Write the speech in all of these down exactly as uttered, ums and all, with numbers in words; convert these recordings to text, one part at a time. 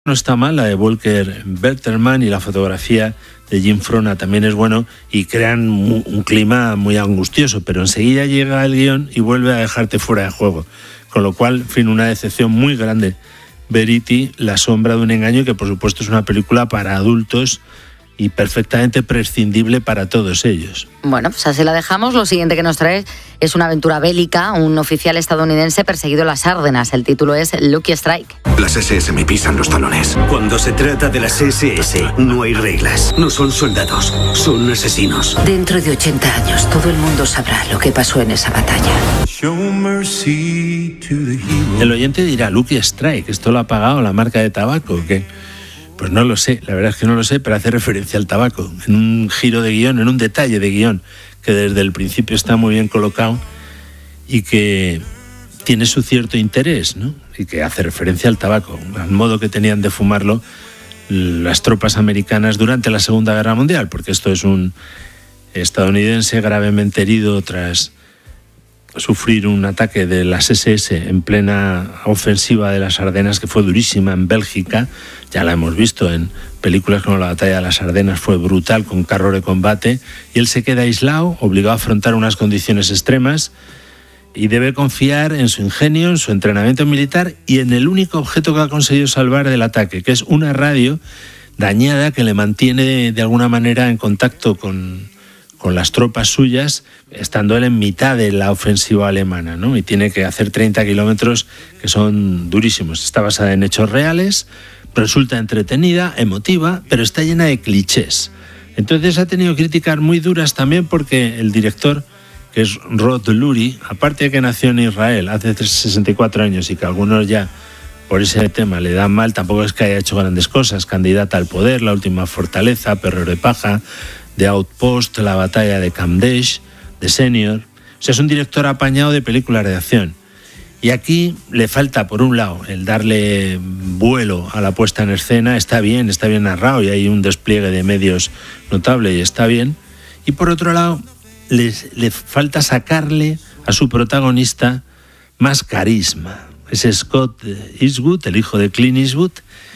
No está mal, la de Volker Bertelmann, y la fotografía de Jim Frona también es bueno y crean un clima muy angustioso, pero enseguida llega el guión y vuelve a dejarte fuera de juego. Con lo cual, en fin, una decepción muy grande. Verity, La sombra de un engaño, que por supuesto es una película para adultos y perfectamente prescindible para todos ellos. Bueno, pues así la dejamos. Lo siguiente que nos trae es una aventura bélica. Un oficial estadounidense perseguido en las Ardenas. El título es Lucky Strike. Las ese ese me pisan los talones. Cuando se trata de las ese ese, no hay reglas. No son soldados, son asesinos. Dentro de ochenta años, todo el mundo sabrá lo que pasó en esa batalla. El oyente dirá, Lucky Strike, ¿esto lo ha pagado la marca de tabaco o qué? Pues no lo sé, la verdad es que no lo sé, pero hace referencia al tabaco, en un giro de guión, en un detalle de guión, que desde el principio está muy bien colocado y que tiene su cierto interés, ¿no? Y que hace referencia al tabaco, al modo que tenían de fumarlo las tropas americanas durante la Segunda Guerra Mundial, porque esto es un estadounidense gravemente herido tras sufrir un ataque de las ese ese en plena ofensiva de las Ardenas, que fue durísima en Bélgica. Ya la hemos visto en películas como La batalla de las Ardenas, fue brutal, con carro de combate, y él se queda aislado, obligado a afrontar unas condiciones extremas, y debe confiar en su ingenio, en su entrenamiento militar y en el único objeto que ha conseguido salvar del ataque, que es una radio dañada que le mantiene de alguna manera en contacto con, con las tropas suyas, estando él en mitad de la ofensiva alemana, ¿no? Y tiene que hacer treinta kilómetros que son durísimos. Está basada en hechos reales, resulta entretenida, emotiva, pero está llena de clichés. Entonces ha tenido críticas muy duras también porque el director, que es Rod Lurie, aparte de que nació en Israel hace sesenta y cuatro años y que algunos ya por ese tema le dan mal, tampoco es que haya hecho grandes cosas. Candidata al poder, La última fortaleza, Perro de paja, The Outpost, La batalla de Camp Dash, The Senior. O sea, es un director apañado de películas de acción. Y aquí le falta, por un lado, el darle vuelo a la puesta en escena. Está bien, está bien narrado y hay un despliegue de medios notable y está bien. Y por otro lado, le, le falta sacarle a su protagonista más carisma. Es Scott Eastwood, el hijo de Clint Eastwood,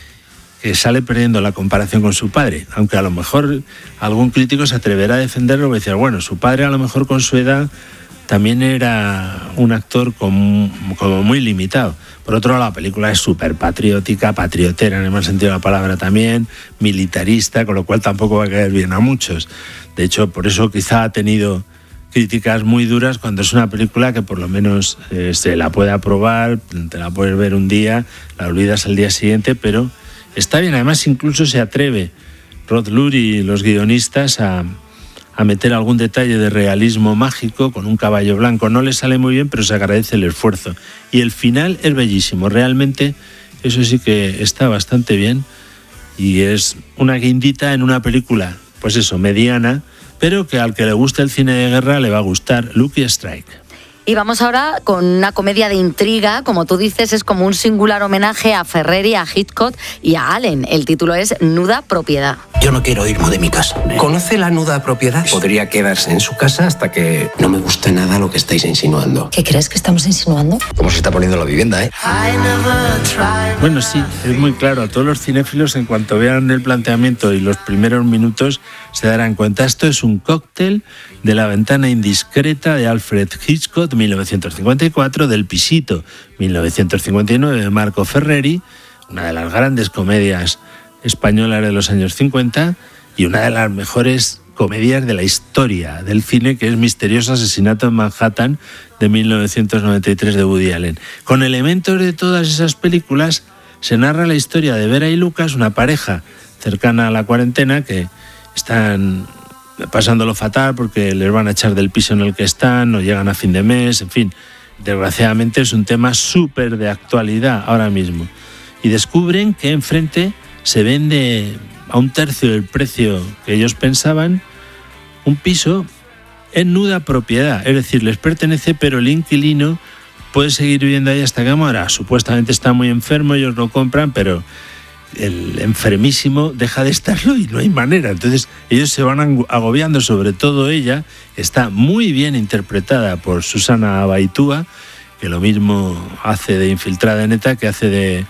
que sale perdiendo la comparación con su padre, aunque a lo mejor algún crítico se atreverá a defenderlo y decir, bueno, su padre a lo mejor con su edad también era un actor como, como muy limitado. Por otro lado, la película es súper patriótica, patriotera en el mal sentido de la palabra también, militarista, con lo cual tampoco va a caer bien a muchos. De hecho, por eso quizá ha tenido críticas muy duras cuando es una película que por lo menos eh, se la puede aprobar, te la puedes ver un día, la olvidas al día siguiente, pero está bien. Además, incluso se atreve Rod Lurie y los guionistas a, a meter algún detalle de realismo mágico con un caballo blanco. No le sale muy bien, pero se agradece el esfuerzo. Y el final es bellísimo. Realmente, eso sí que está bastante bien. Y es una guindita en una película, pues eso, mediana, pero que al que le guste el cine de guerra le va a gustar. Lucky Strike. Y vamos ahora con una comedia de intriga, como tú dices, es como un singular homenaje a Ferreri, a Hitchcock y a Allen. El título es Nuda Propiedad. Yo no quiero irme de mi casa. ¿Conoce la nuda propiedad? Podría quedarse en su casa hasta que no me guste nada lo que estáis insinuando. ¿Qué crees que estamos insinuando? ¿Cómo se está poniendo la vivienda, eh? Bueno, sí, es muy claro. A todos los cinéfilos, en cuanto vean el planteamiento y los primeros minutos, se darán cuenta. Esto es un cóctel de La ventana indiscreta de Alfred Hitchcock, mil novecientos cincuenta y cuatro, del Pisito, mil novecientos cincuenta y nueve, de Marco Ferreri, una de las grandes comedias españolas de los años cincuenta y una de las mejores comedias de la historia del cine, que es Misterioso asesinato en Manhattan, de mil novecientos noventa y tres, de Woody Allen. Con elementos de todas esas películas se narra la historia de Vera y Lucas, una pareja cercana a la cuarentena que están pasándolo fatal porque les van a echar del piso en el que están, no llegan a fin de mes, en fin. Desgraciadamente es un tema súper de actualidad ahora mismo. Y descubren que enfrente se vende a un tercio del precio que ellos pensaban un piso en nuda propiedad. Es decir, les pertenece, pero el inquilino puede seguir viviendo ahí hasta que muera. Supuestamente está muy enfermo, ellos lo compran, pero el enfermísimo deja de estarlo y no hay manera. Entonces ellos se van agobiando, sobre todo ella, que está muy bien interpretada por Susana Abaitua, que lo mismo hace de infiltrada en ETA que hace de,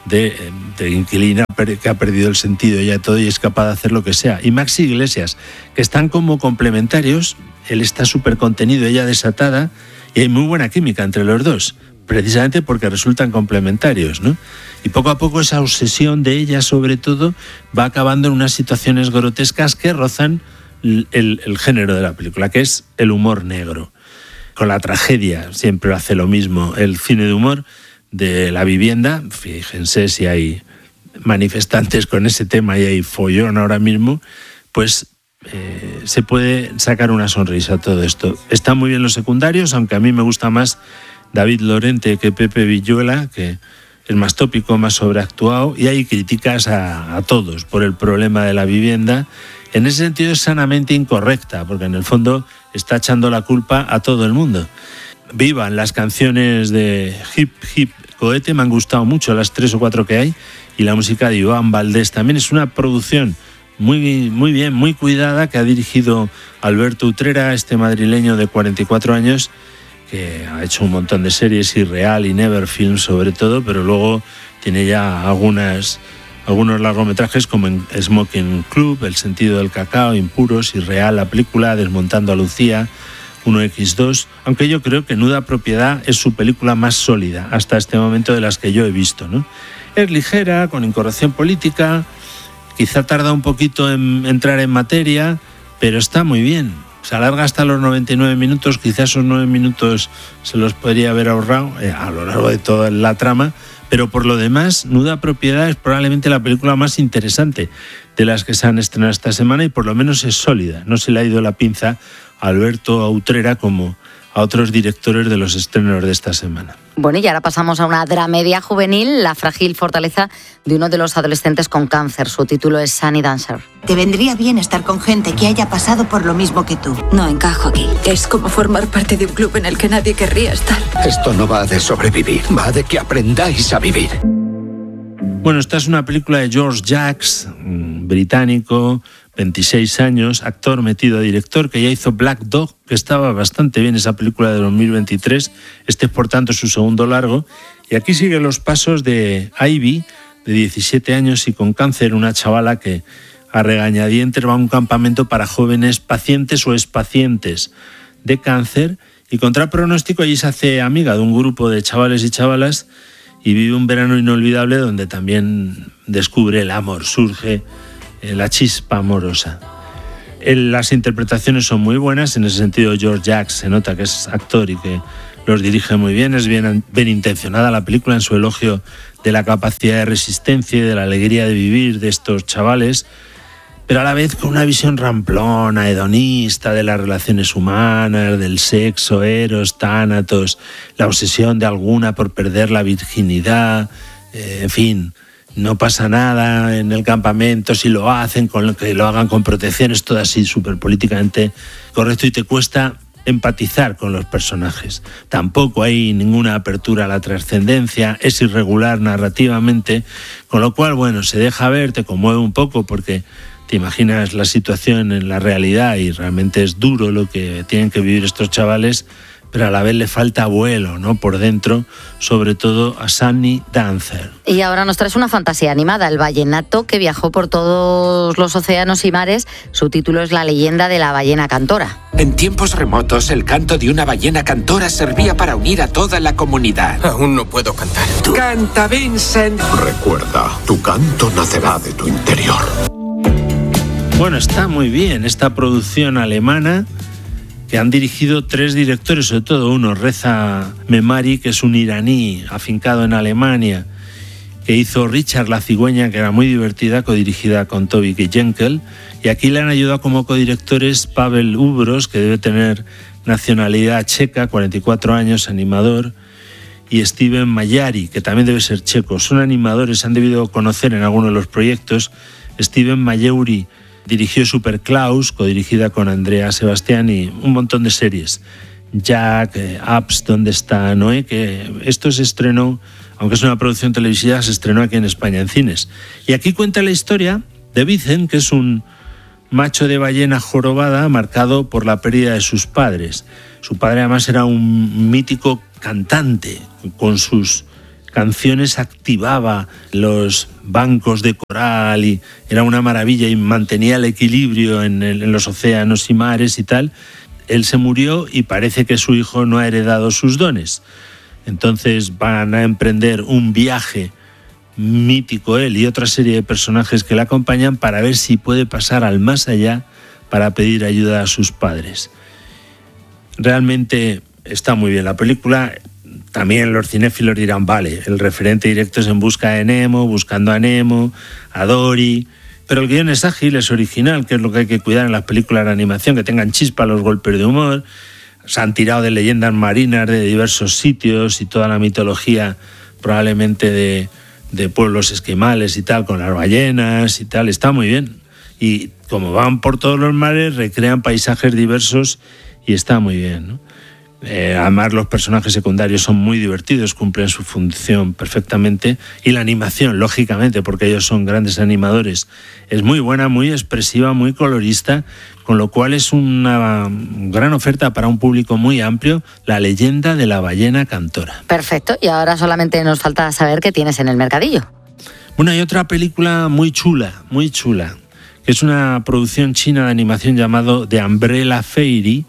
de, de inquilina que ha perdido el sentido ya todo y es capaz de hacer lo que sea. Y Maxi Iglesias, que están como complementarios, él está súper contenido, ella desatada, y hay muy buena química entre los dos, precisamente porque resultan complementarios, ¿no? Y poco a poco esa obsesión de ella, sobre todo, va acabando en unas situaciones grotescas que rozan el, el, el género de la película, que es el humor negro. Con la tragedia siempre hace lo mismo, el cine de humor de la vivienda. Fíjense si hay manifestantes con ese tema y hay follón ahora mismo, pues eh, se puede sacar una sonrisa a todo esto. Están muy bien los secundarios, aunque a mí me gusta más David Lorente que Pepe Villuela, que es más tópico, más sobreactuado, y hay críticas a, a todos por el problema de la vivienda. En ese sentido es sanamente incorrecta, porque en el fondo está echando la culpa a todo el mundo. Vivan las canciones de Hip Hip Cohete, me han gustado mucho las tres o cuatro que hay, y la música de Iván Valdés también. Es una producción muy, muy bien, muy cuidada, que ha dirigido Alberto Utrera, este madrileño de cuarenta y cuatro años, que ha hecho un montón de series, Irreal y Never Film sobre todo, pero luego tiene ya algunas, algunos largometrajes como en Smoking Club, El sentido del cacao, Impuros, Irreal, la película, Desmontando a Lucía, uno equis dos, aunque yo creo que Nuda Propiedad es su película más sólida hasta este momento de las que yo he visto, ¿no? Es ligera, con incorrección política, quizá tarda un poquito en entrar en materia, pero está muy bien. Se alarga hasta los noventa y nueve minutos, quizás esos nueve minutos se los podría haber ahorrado eh, a lo largo de toda la trama, pero por lo demás, Nuda Propiedad es probablemente la película más interesante de las que se han estrenado esta semana y por lo menos es sólida. No se le ha ido la pinza a Alberto Utrera como a otros directores de los estrenos de esta semana. Bueno, y ahora pasamos a una dramedia juvenil, La frágil fortaleza de uno de los adolescentes con cáncer. Su título es Sunny Dancer. Te vendría bien estar con gente que haya pasado por lo mismo que tú. No encajo aquí. Es como formar parte de un club en el que nadie querría estar. Esto no va de sobrevivir, va de que aprendáis a vivir. Bueno, esta es una película de George Jacks, británico, veintiséis años, actor metido a director, que ya hizo Black Dog, que estaba bastante bien esa película de dos mil veintitrés. Este es, por tanto, su segundo largo. Y aquí sigue los pasos de Ivy, de diecisiete años y con cáncer, una chavala que a regañadientes va a un campamento para jóvenes pacientes o expacientes de cáncer, y contra pronóstico allí se hace amiga de un grupo de chavales y chavalas y vive un verano inolvidable donde también descubre el amor, surge la chispa amorosa. Las interpretaciones son muy buenas, en ese sentido George Jacks se nota que es actor y que los dirige muy bien, es bien, bien intencionada la película en su elogio de la capacidad de resistencia y de la alegría de vivir de estos chavales, pero a la vez con una visión ramplona, hedonista de las relaciones humanas, del sexo, eros, tánatos, la obsesión de alguna por perder la virginidad, eh, en fin. No pasa nada en el campamento si lo hacen, con lo que lo hagan con protección, es todo así súper políticamente correcto y te cuesta empatizar con los personajes. Tampoco hay ninguna apertura a la trascendencia, es irregular narrativamente, con lo cual, bueno, se deja ver, te conmueve un poco porque te imaginas la situación en la realidad y realmente es duro lo que tienen que vivir estos chavales, pero a la vez le falta vuelo, ¿no? Por dentro, sobre todo a Sunny Dancer. Y ahora nos traes una fantasía animada, El ballenato que viajó por todos los océanos y mares. Su título es La leyenda de la ballena cantora. En tiempos remotos, el canto de una ballena cantora servía para unir a toda la comunidad. Aún no puedo cantar. ¡Canta, Vincent! Recuerda, tu canto nacerá de tu interior. Bueno, está muy bien esta producción alemana, que han dirigido tres directores, sobre todo uno, Reza Memari, que es un iraní afincado en Alemania, que hizo Richard la cigüeña, que era muy divertida, codirigida con Toby Jenkel, y aquí le han ayudado como codirectores Pavel Ubros, que debe tener nacionalidad checa, cuarenta y cuatro años, animador, y Steven Mayari, que también debe ser checo. Son animadores, han debido conocer en algunos de los proyectos. Steven Mayuri dirigió Super Klaus, codirigida con Andrea Sebastián, y un montón de series. Jack, eh, Apps, ¿dónde está Noé? Que esto se estrenó, aunque es una producción televisiva, se estrenó aquí en España en cines. Y aquí cuenta la historia de Vincent, que es un macho de ballena jorobada marcado por la pérdida de sus padres. Su padre además era un mítico cantante con sus canciones activaba los bancos de coral y era una maravilla y mantenía el equilibrio en, el, en los océanos y mares y tal. Él se murió y parece que su hijo no ha heredado sus dones. Entonces van a emprender un viaje mítico, él y otra serie de personajes que le acompañan, para ver si puede pasar al más allá para pedir ayuda a sus padres. Realmente está muy bien la película. También los cinéfilos dirán, vale, el referente directo es En busca de Nemo, Buscando a Nemo, a Dory, pero el guión es ágil, es original, que es lo que hay que cuidar en las películas de animación, que tengan chispa los golpes de humor. Se han tirado de leyendas marinas de diversos sitios y toda la mitología probablemente de, de pueblos esquimales y tal, con las ballenas y tal, está muy bien. Y como van por todos los mares, recrean paisajes diversos y está muy bien, ¿no? Eh, además los personajes secundarios son muy divertidos, cumplen su función perfectamente, y la animación, lógicamente, porque ellos son grandes animadores, es muy buena, muy expresiva, muy colorista, con lo cual es una gran oferta para un público muy amplio, La leyenda de la ballena cantora. Perfecto, y ahora solamente nos falta saber qué tienes en el mercadillo. Bueno, hay otra película muy chula, muy chula, que es una producción china de animación llamado The Umbrella Fairy,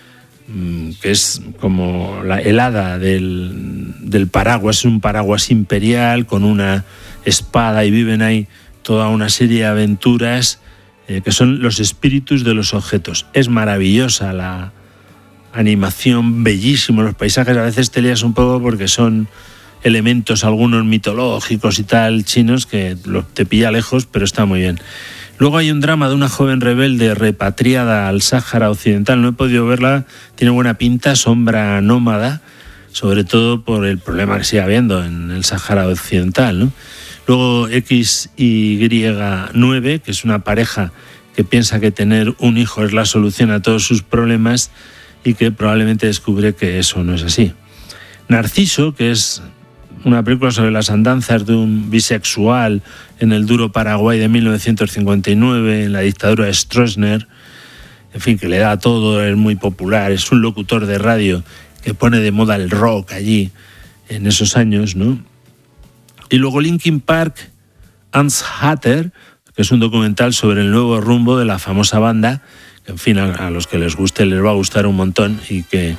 que es como la helada del, del paraguas, es un paraguas imperial con una espada y viven ahí toda una serie de aventuras eh, que son los espíritus de los objetos. Es maravillosa la animación, bellísimo los paisajes, a veces te lías un poco porque son elementos algunos mitológicos y tal, chinos, que lo, te pilla lejos, pero está muy bien. Luego hay un drama de una joven rebelde repatriada al Sáhara Occidental. No he podido verla, tiene buena pinta, sombra nómada, sobre todo por el problema que sigue habiendo en el Sáhara Occidental, ¿no? Luego equis y griega nueve, que es una pareja que piensa que tener un hijo es la solución a todos sus problemas y que probablemente descubre que eso no es así. Narciso, que es una película sobre las andanzas de un bisexual en el duro Paraguay de mil novecientos cincuenta y nueve, en la dictadura de Stroessner, en fin, que le da todo, es muy popular, es un locutor de radio que pone de moda el rock allí en esos años, ¿no? Y luego Linkin Park, Ans Hatter, que es un documental sobre el nuevo rumbo de la famosa banda, que en fin, a, a los que les guste les va a gustar un montón y que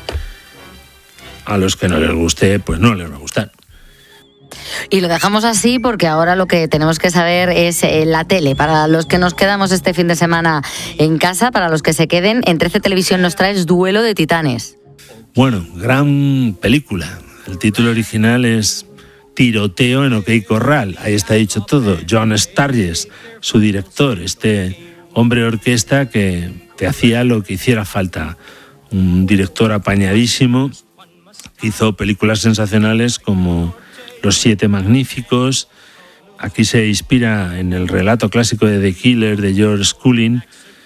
a los que no les guste, pues no les va a gustar. Y lo dejamos así porque ahora lo que tenemos que saber es eh, la tele. Para los que nos quedamos este fin de semana en casa, para los que se queden, en trece Televisión nos traes Duelo de Titanes. Bueno, gran película. El título original es Tiroteo en OK Corral. Ahí está dicho todo. John Sturges, su director, este hombre orquesta que te hacía lo que hiciera falta. Un director apañadísimo que hizo películas sensacionales como Los Siete Magníficos. Aquí se inspira en el relato clásico de The Killer de George Cullen,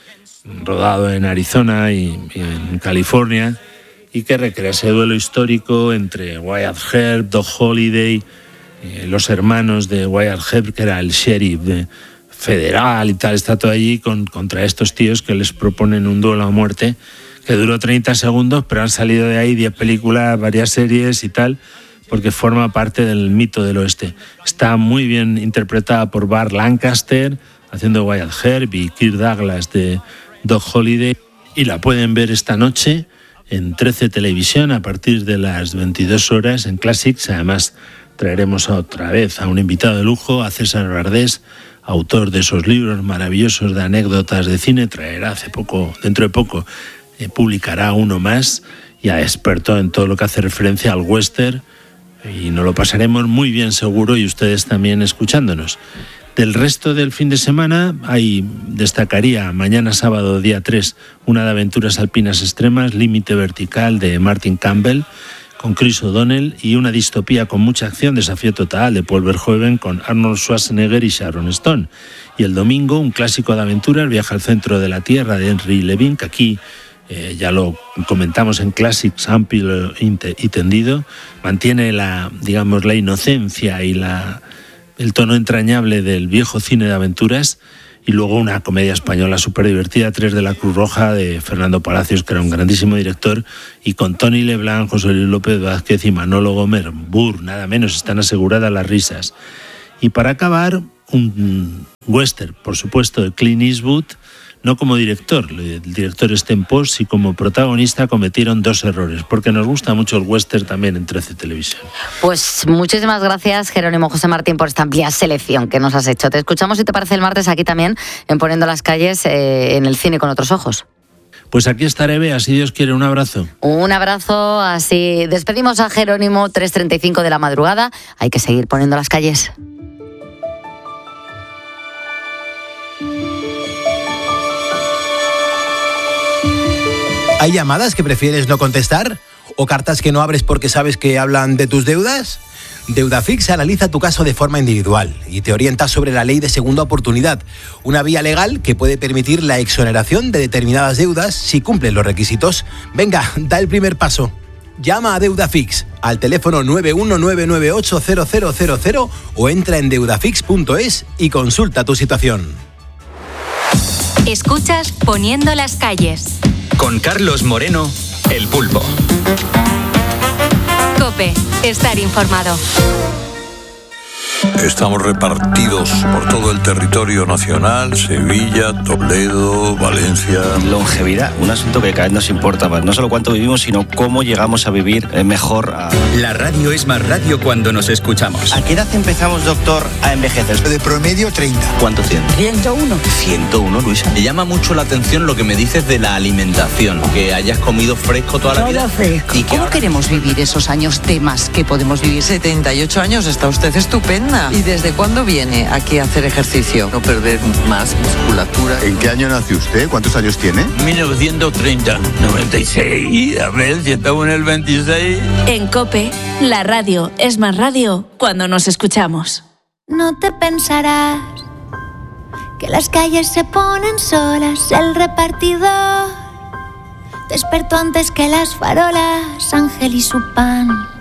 rodado en Arizona y, y en California, y que recrea ese duelo histórico entre Wyatt Earp, Doc Holliday, eh, los hermanos de Wyatt Earp, que era el sheriff de, federal y tal, está todo allí con, contra estos tíos que les proponen un duelo a muerte que duró treinta segundos, pero han salido de ahí diez películas, varias series y tal, porque forma parte del mito del oeste. Está muy bien interpretada por Burt Lancaster, haciendo Wyatt Earp, y Kirk Douglas de Doc Holliday, y la pueden ver esta noche en trece Televisión a partir de las veintidós horas en Classics. Además traeremos otra vez a un invitado de lujo, a César Bardés, autor de esos libros maravillosos de anécdotas de cine. Traerá hace poco, dentro de poco, eh, publicará uno más, ya experto en todo lo que hace referencia al western, y nos lo pasaremos muy bien seguro, y ustedes también escuchándonos. Del resto del fin de semana, ahí destacaría mañana sábado, día tres, una de aventuras alpinas extremas, Límite Vertical, de Martin Campbell, con Chris O'Donnell, y una distopía con mucha acción, Desafío Total, de Paul Verhoeven, con Arnold Schwarzenegger y Sharon Stone. Y el domingo, un clásico de aventuras, Viaje al centro de la Tierra, de Henry Levin, que aquí eh, ya lo comentamos en Classics, amplio y tendido, mantiene la, digamos, la inocencia y la... el tono entrañable del viejo cine de aventuras, Y luego una comedia española súper divertida, Tres de la Cruz Roja, de Fernando Palacios, que era un grandísimo director, y con Tony Leblanc, José Luis López Vázquez y Manolo Gómez Burr, nada menos, están aseguradas las risas. Y para acabar, un western, por supuesto, de Clint Eastwood, no como director, el director es Sten Post, y como protagonista cometieron dos errores, porque nos gusta mucho el western también en trece Televisión. Pues muchísimas gracias, Jerónimo José Martín, por esta amplia selección que nos has hecho. Te escuchamos, si te parece, el martes aquí también, en Poniendo las Calles, eh, en el cine con otros ojos. Pues aquí estaré, Bea, si Dios quiere. Un abrazo. Un abrazo, así despedimos a Jerónimo, tres treinta y cinco de la madrugada. Hay que seguir poniendo las calles. ¿Hay llamadas que prefieres no contestar? ¿O cartas que no abres porque sabes que hablan de tus deudas? Deudafix analiza tu caso de forma individual y te orienta sobre la ley de segunda oportunidad, una vía legal que puede permitir la exoneración de determinadas deudas si cumplen los requisitos. Venga, da el primer paso. Llama a Deudafix al teléfono nueve uno nueve nueve ocho cero cero cero cero o entra en deudafix punto es y consulta tu situación. Escuchas Poniendo las Calles. Con Carlos Moreno, El Pulpo. COPE, estar informado. Estamos repartidos por todo el territorio nacional, Sevilla, Toledo, Valencia. Longevidad, un asunto que cada vez nos importa más. No solo cuánto vivimos, sino cómo llegamos a vivir mejor. A... La radio es más radio cuando nos escuchamos. ¿A qué edad empezamos, doctor, a envejecer? De promedio, treinta. ¿Cuánto tiene? ciento uno. ciento uno, Luisa. Me llama mucho la atención lo que me dices de la alimentación, que hayas comido fresco toda la Todo vida. Fresco. ¿Y ¿Cómo ahora... queremos vivir esos años de más que podemos vivir? setenta y ocho años, está usted estupenda. ¿Y desde cuándo viene aquí a hacer ejercicio? No perder más musculatura. ¿En qué año nació usted? ¿Cuántos años tiene? mil novecientos treinta. noventa y seis. A ver si estamos en el veintiséis. En COPE, la radio es más radio cuando nos escuchamos. No te pensarás que las calles se ponen solas. El repartidor despertó antes que las farolas. Ángel y su pan